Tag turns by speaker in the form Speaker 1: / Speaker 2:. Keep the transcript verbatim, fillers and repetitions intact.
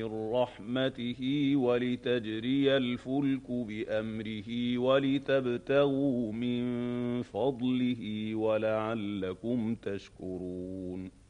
Speaker 1: من رحمته ولتجري الفلك بأمره ولتبتغوا من فضله ولعلكم تشكرون